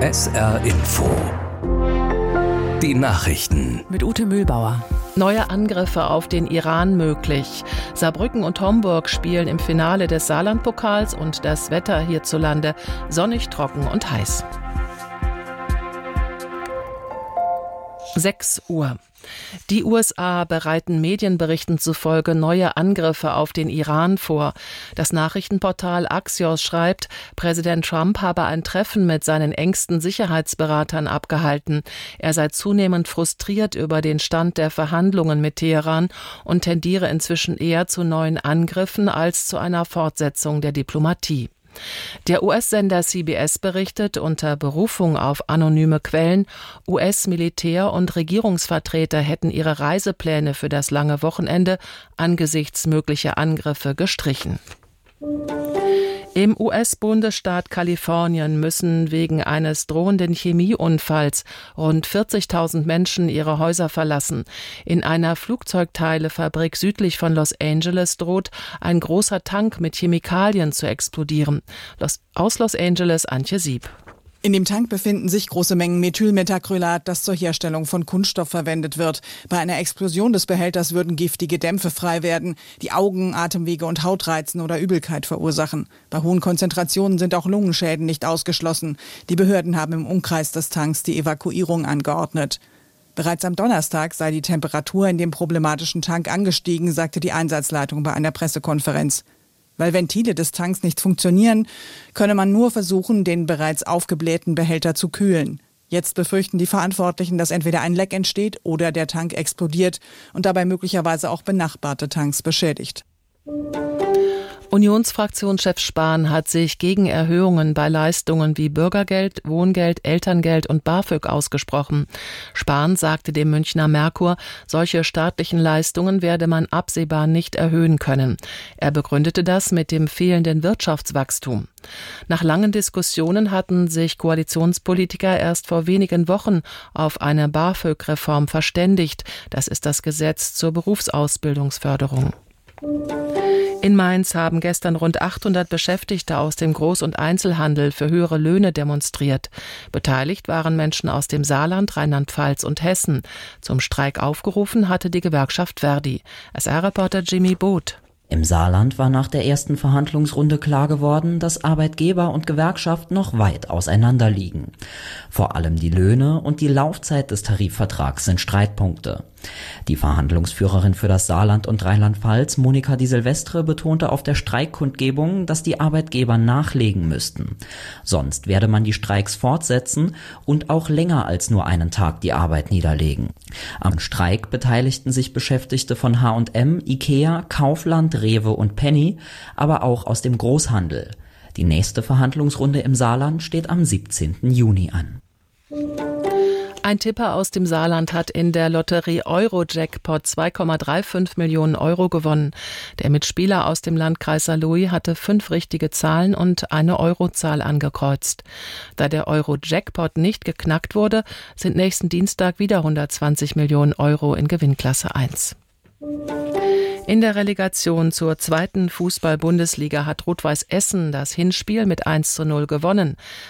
SR Info. Die Nachrichten. Mit Ute Mühlbauer. Neue Angriffe auf den Iran möglich. Saarbrücken und Homburg spielen im Finale des Saarlandpokals und das Wetter hierzulande sonnig, trocken und heiß. 6 Uhr. Die USA bereiten Medienberichten zufolge neue Angriffe auf den Iran vor. Das Nachrichtenportal Axios schreibt, Präsident Trump habe ein Treffen mit seinen engsten Sicherheitsberatern abgehalten. Er sei zunehmend frustriert über den Stand der Verhandlungen mit Teheran und tendiere inzwischen eher zu neuen Angriffen als zu einer Fortsetzung der Diplomatie. Der US-Sender CBS berichtet unter Berufung auf anonyme Quellen, US-Militär- und Regierungsvertreter hätten ihre Reisepläne für das lange Wochenende angesichts möglicher Angriffe gestrichen. Im US-Bundesstaat Kalifornien müssen wegen eines drohenden Chemieunfalls rund 40.000 Menschen ihre Häuser verlassen. In einer Flugzeugteilefabrik südlich von Los Angeles droht ein großer Tank mit Chemikalien zu explodieren. Aus Los Angeles Antje Sieb. In dem Tank befinden sich große Mengen Methylmethacrylat, das zur Herstellung von Kunststoff verwendet wird. Bei einer Explosion des Behälters würden giftige Dämpfe frei werden, die Augen, Atemwege und Haut reizen oder Übelkeit verursachen. Bei hohen Konzentrationen sind auch Lungenschäden nicht ausgeschlossen. Die Behörden haben im Umkreis des Tanks die Evakuierung angeordnet. Bereits am Donnerstag sei die Temperatur in dem problematischen Tank angestiegen, sagte die Einsatzleitung bei einer Pressekonferenz. Weil Ventile des Tanks nicht funktionieren, könne man nur versuchen, den bereits aufgeblähten Behälter zu kühlen. Jetzt befürchten die Verantwortlichen, dass entweder ein Leck entsteht oder der Tank explodiert und dabei möglicherweise auch benachbarte Tanks beschädigt. Unionsfraktionschef Spahn hat sich gegen Erhöhungen bei Leistungen wie Bürgergeld, Wohngeld, Elterngeld und BAföG ausgesprochen. Spahn sagte dem Münchner Merkur, solche staatlichen Leistungen werde man absehbar nicht erhöhen können. Er begründete das mit dem fehlenden Wirtschaftswachstum. Nach langen Diskussionen hatten sich Koalitionspolitiker erst vor wenigen Wochen auf eine BAföG-Reform verständigt. Das ist das Gesetz zur Berufsausbildungsförderung. In Mainz haben gestern rund 800 Beschäftigte aus dem Groß- und Einzelhandel für höhere Löhne demonstriert. Beteiligt waren Menschen aus dem Saarland, Rheinland-Pfalz und Hessen. Zum Streik aufgerufen hatte die Gewerkschaft Verdi. SR-Reporter Jimmy Both. Im Saarland war nach der ersten Verhandlungsrunde klar geworden, dass Arbeitgeber und Gewerkschaft noch weit auseinander liegen. Vor allem die Löhne und die Laufzeit des Tarifvertrags sind Streitpunkte. Die Verhandlungsführerin für das Saarland und Rheinland-Pfalz, Monika Di Silvestre, betonte auf der Streikkundgebung, dass die Arbeitgeber nachlegen müssten. Sonst werde man die Streiks fortsetzen und auch länger als nur einen Tag die Arbeit niederlegen. Am Streik beteiligten sich Beschäftigte von H&M, Ikea, Kaufland, Rewe und Penny, aber auch aus dem Großhandel. Die nächste Verhandlungsrunde im Saarland steht am 17. Juni an. Ein Tipper aus dem Saarland hat in der Lotterie Euro-Jackpot 2,35 Millionen Euro gewonnen. Der Mitspieler aus dem Landkreis Saarlouis hatte 5 richtige Zahlen und eine Eurozahl angekreuzt. Da der Euro-Jackpot nicht geknackt wurde, sind nächsten Dienstag wieder 120 Millionen Euro in Gewinnklasse 1. In der Relegation zur 2. Fußball-Bundesliga hat Rot-Weiß Essen das Hinspiel mit 1:0 gewonnen.